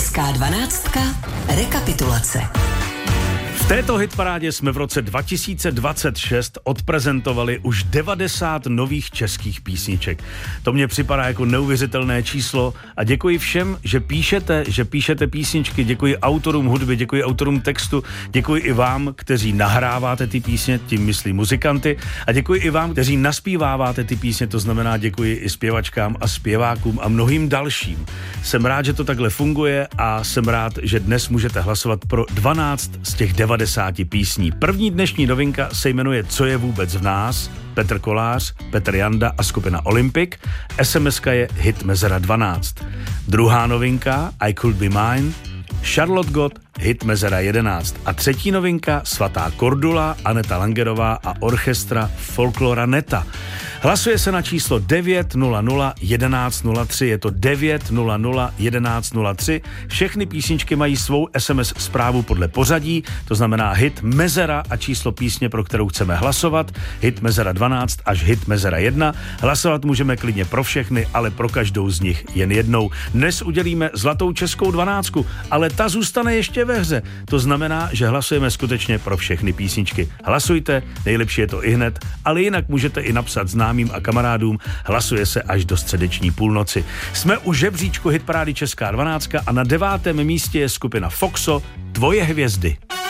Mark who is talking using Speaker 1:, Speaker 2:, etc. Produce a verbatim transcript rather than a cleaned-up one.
Speaker 1: Česká dvanáctka. Rekapitulace.
Speaker 2: V této hitparádě jsme v roce dva tisíce dvacet šest odprezentovali už devadesát nových českých písniček. To mně připadá jako neuvěřitelné číslo a děkuji všem, že píšete, že píšete písničky, děkuji autorům hudby, děkuji autorům textu, děkuji i vám, kteří nahráváte ty písně, tím myslím muzikanty, a děkuji i vám, kteří naspíváváte ty písně, to znamená děkuji i zpěvačkám a zpěvákům a mnohým dalším. Jsem rád, že to takhle funguje a jsem rád, že dnes můžete hlasovat pro dvanáct z těch devadesáti písní. První dnešní novinka se jmenuje Co je vůbec v nás? Petr Kolář, Petr Janda a skupina Olympic. es em eska je Hit Mezera dvanáct. Druhá novinka I Could Be Mine, Charlotte Gott, Hit Mezera jedenáct. A třetí novinka Svatá Kordula, Aneta Langerová a orchestra Folklora Neta. Hlasuje se na číslo devět nula nula jedenáct nula tři, je to devět nula nula jedenáct nula tři. Všechny písničky mají svou es em es zprávu podle pořadí, to znamená Hit Mezera a číslo písně, pro kterou chceme hlasovat, Hit Mezera dvanáct až Hit Mezera jedna. Hlasovat můžeme klidně pro všechny, ale pro každou z nich jen jednou. Dnes udělíme zlatou českou dvanáctku, ale ta zůstane ještě ve hře. To znamená, že hlasujeme skutečně pro všechny písničky. Hlasujte, nejlepší je to ihned, ale jinak můžete i napsat známým a kamarádům, hlasuje se až do středeční půlnoci. Jsme u žebříčku hitparády Česká dvanáctka a na devátém místě je skupina Foxo, Tvoje hvězdy.